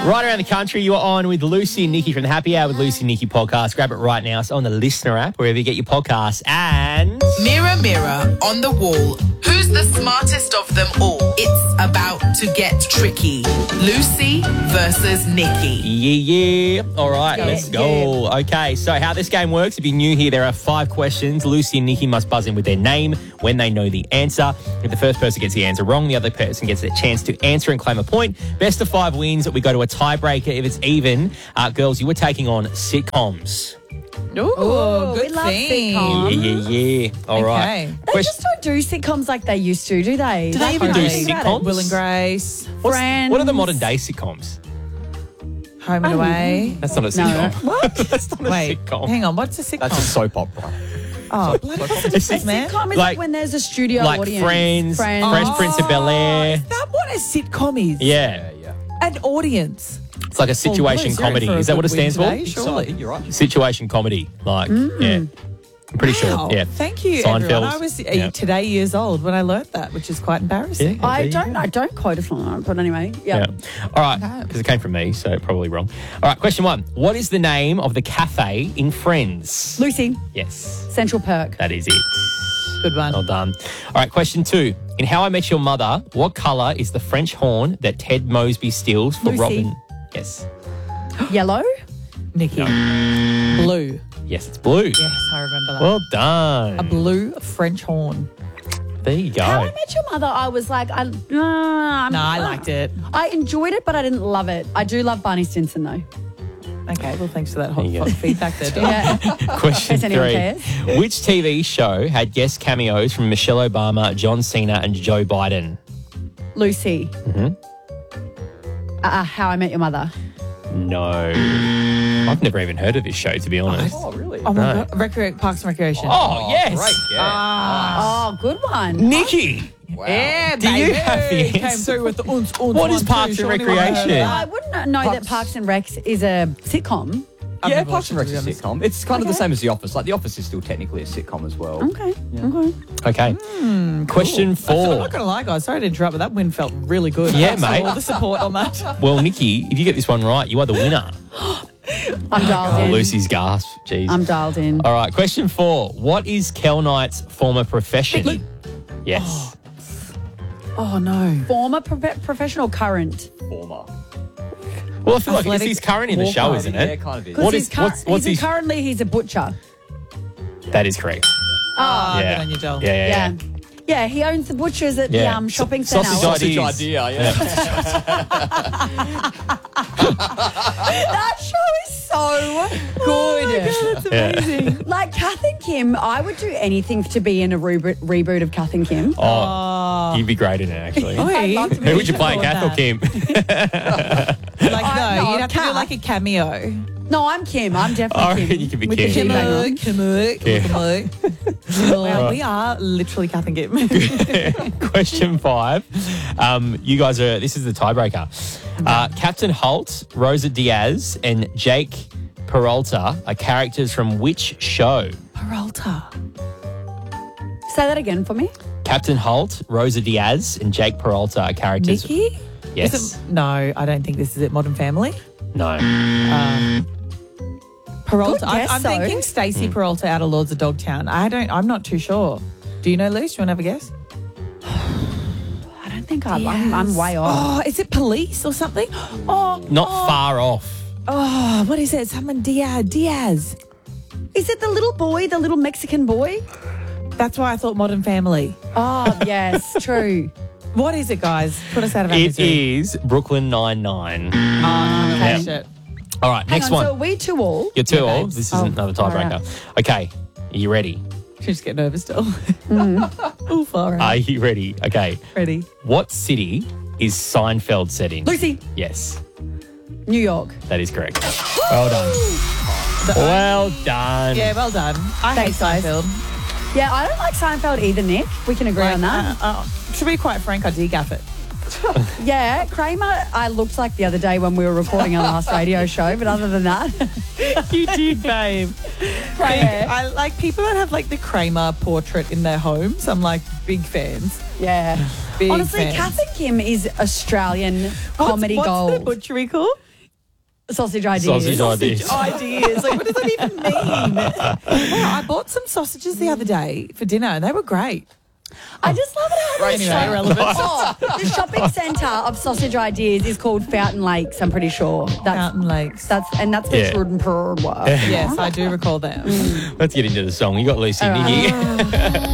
Right around the country, you are on with Lucy and Nikki from the Happy Hour with Lucy and Nikki podcast. Grab it right now. It's on the Listener app, wherever you get your podcasts. And... Mirror, mirror on the wall, who's the smartest of them all? It's about to get tricky. Lucy versus Nikki. Yeah. All right, let's go. Okay, so how this game works, if you're new here, there are 5 questions. Lucy and Nikki must buzz in with their name when they know the answer. If the first person gets the answer wrong, the other person gets a chance to answer and claim a point. Best of 5 wins. We go to a tiebreaker. If it's even, girls, you were taking on sitcoms. Ooh, we love sitcoms. Yeah. All right. Okay. They just don't do sitcoms like they used to, do they? Do they even do Think about sitcoms? it. Will and Grace, Friends. What are the modern day sitcoms? Home and Away. That's not a sitcom. What? That's not a Wait, sitcom. hang on. What's a sitcom? That's a soap opera. Oh, bloody what's the difference, man? Sitcom is Like- when there's a studio Like audience. Friends, Fresh Prince of Bel-Air. Is that what a sitcom is? Yeah. An audience. It's like a situation Well, comedy. for a Is that what it good win stands for? today, So, surely. you're right. Situation comedy. Like, yeah. I'm pretty Wow. sure. Yeah. Thank you, Seinfeld. everyone. I was today years old when I learnt that, which is quite embarrassing. Yeah. There you I don't quote us on that, but anyway, yeah. All right, because it came from me, so probably wrong. All right, question 1. What is the name of the cafe in Friends? Lucy, Yes, Central Perk. that is it. Good one. Well done. All right, question 2. In How I Met Your Mother, what colour is the French horn that Ted Mosby steals for Lucy. Robin? Yes. Yellow? Nikki. Blue. Yes, it's blue. Yes, I remember that. Well done. A blue French horn. There you go. How I Met Your Mother, I was like, I liked it. I enjoyed it, but I didn't love it. I do love Barney Stinson, though. Okay, well, thanks for that hot There you go. feedback there. Dom. Yeah. Question If anyone 3. cares. Which TV show had guest cameos from Michelle Obama, John Cena, and Joe Biden? Lucy. How I Met Your Mother. No. I've never even heard of this show, to be honest. Oh, really? Oh, my No. God. Parks and Recreation. Oh, yes. Great, yeah. Oh, good one. Nikki. Wow. Yeah, Do you have the Came answer? through with the uns. What is Parks and Recreation? I wouldn't know that Parks and Rec is a sitcom. I've Yeah, never Parks and watched it, Rec's to a be honest. sitcom. It's kind of the same as The Office. Like, The Office is still technically a sitcom as well. Okay. Okay. Okay. Question I'm 4. not going to lie, guys. Sorry to interrupt, but that win felt really good. Yeah, Thanks for mate. all the support on that. Well, Nikki, if you get this one right, you are the winner. I'm dialed in. Lucy's gasp. Jeez. I'm dialed in. All right. Question 4. What is Kel Knight's former profession? Yes. Oh, no. Former professional current. Former. Well, I feel like Athletic he's current in the show, walkout. isn't Yeah, it? kind of is. What Because is what's his? currently he's a butcher. That is correct. Oh, Yeah. good on you, Del. Yeah. Yeah, he owns the butchers at Yeah. the shopping centre. Sausage Sausage ideas. idea, yeah. That show is so good. That's amazing. Like Kath and Kim, I would do anything to be in a reboot of Kath and Kim. Oh, you'd be great in it, actually. Oi. love to Who would you play, Love Kath or that. Kim? Like, no, no, you'd have to do Kath. like a cameo. No, I'm Kim. I'm I definitely reckon Kim. you could be With the Kim. G-bang on. Wow, we are literally Kath and Kim. Question 5. You guys are. This is the tiebreaker. Captain Holt, Rosa Diaz, and Jake Peralta are characters from which show? Peralta. Say that again for me. Captain Holt, Rosa Diaz, and Jake Peralta are characters. Nikki? Yes. Is it- no, I don't think this is it. Modern Family? No. Peralta. Good guess, I'm though. thinking Stacey Peralta out of Lords of Dogtown. I'm not too sure. Do you know, Luce? Do you want to have a guess? I don't think I'm way off. Oh, is it Police or something? Oh, Not far off. oh, what is it? Someone Diaz. Is it the little boy, the little Mexican boy? That's why I thought Modern Family. Oh, yes, true. What is it, guys? Put us out of our It misery. is Brooklyn Nine-Nine. Okay. Yeah. Shit. All right, Hang next on, one. so are we 2 all? You're 2 all. babes. This is another tiebreaker. Okay, are you ready? She just get nervous still. Ooh, far out. Are you ready? Okay. Ready? What city is Seinfeld set in? Lucy, Yes, New York. that is correct. Well done. Well done. Yeah, well done. I Thanks, hate guys. Seinfeld. Yeah, I don't like Seinfeld either, Nick. We can agree on that. To be quite frank, I degaff it. Yeah, Kramer, I looked like the other day when we were recording our last radio show, but other than that, You did, babe. yeah. I like people that have like the Kramer portrait in their homes. I'm like big fans. Yeah. Big Honestly, fans. Kath and Kim is Australian comedy what's gold. the butchery called? Sausage ideas. Sausage ideas. Ideas. Like, what does that even mean? Wow, I bought some sausages the other day for dinner and they were great. I just love it how Anyway, it's irrelevant. Oh, the shopping centre of sausage ideas is called Fountain Lakes, I'm pretty sure. Fountain Lakes. That's where Yeah. Trudenper was. Yes, I do recall them. Let's get into the song. You got Lucy and Nikki.